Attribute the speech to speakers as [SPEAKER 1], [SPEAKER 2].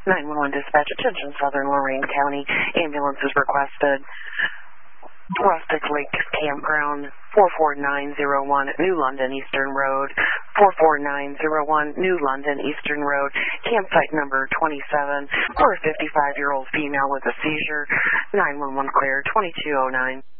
[SPEAKER 1] 911 dispatch, attention Southern Lorain County. Ambulance is requested. Rustic Lake Campground, 44901 New London Eastern Road, 44901 New London Eastern Road, campsite number 27, for a 55-year-old female with a seizure, 911 clear, 2209.